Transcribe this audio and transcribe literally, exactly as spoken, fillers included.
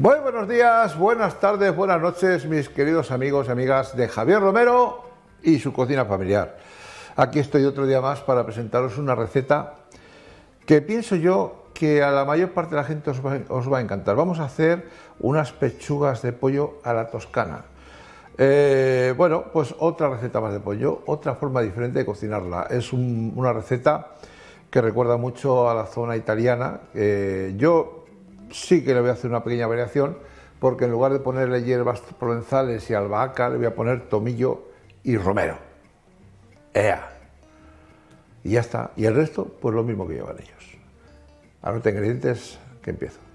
Muy buenos días, buenas tardes, buenas noches, mis queridos amigos y amigas de Javier Romero y su cocina familiar. Aquí estoy otro día más para presentaros una receta que pienso yo que a la mayor parte de la gente os va, os va a encantar. Vamos a hacer unas pechugas de pollo a la toscana. Eh, bueno, pues otra receta más de pollo, otra forma diferente de cocinarla. Es un, una receta que recuerda mucho a la zona italiana. Eh, yo sí que le voy a hacer una pequeña variación, porque en lugar de ponerle hierbas provenzales y albahaca, le voy a poner tomillo y romero. ¡Ea! Y ya está. Y el resto, pues lo mismo que llevan ellos. Anota ingredientes, que empiezo.